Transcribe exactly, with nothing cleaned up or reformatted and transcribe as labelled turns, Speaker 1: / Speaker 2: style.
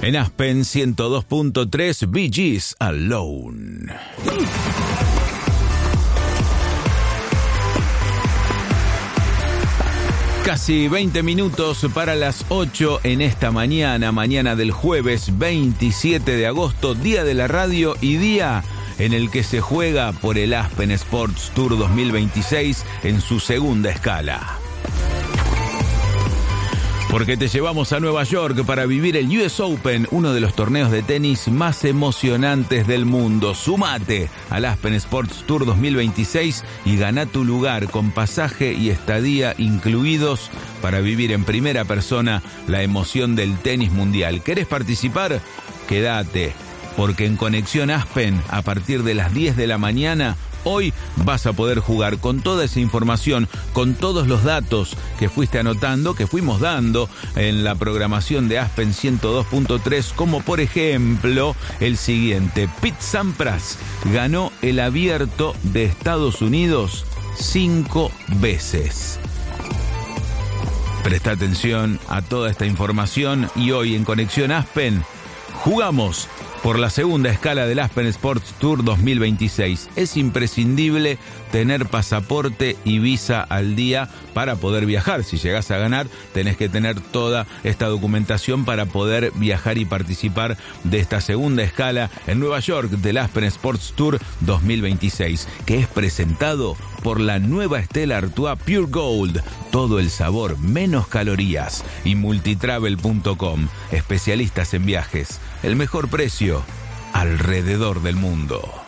Speaker 1: En Aspen ciento dos punto tres, Bee Gees, Alone. Casi veinte minutos para las ocho en esta mañana, mañana del jueves veintisiete de agosto, día de la radio y día en el que se juega por el Aspen Sports Tour dos mil veintiséis en su segunda escala. Porque te llevamos a Nueva York para vivir el U S Open, uno de los torneos de tenis más emocionantes del mundo. Sumate al Aspen Sports Tour dos mil veintiséis y gana tu lugar con pasaje y estadía incluidos para vivir en primera persona la emoción del tenis mundial. ¿Querés participar? Quédate, porque en Conexión Aspen, a partir de las diez de la mañana, hoy vas a poder jugar con toda esa información, con todos los datos que fuiste anotando, que fuimos dando en la programación de Aspen ciento dos punto tres, como por ejemplo el siguiente. Pete Sampras ganó el Abierto de Estados Unidos cinco veces. Presta atención a toda esta información y hoy en Conexión Aspen jugamos por la segunda escala del Aspen Sports Tour dos mil veintiséis. Es imprescindible tener pasaporte y visa al día para poder viajar. Si llegás a ganar, tenés que tener toda esta documentación para poder viajar y participar de esta segunda escala en Nueva York del Aspen Sports Tour dos mil veintiséis, que es presentado por la nueva Stella Artois Pure Gold. Todo el sabor, menos calorías. Y multitravel punto com, especialistas en viajes. El mejor precio alrededor del mundo.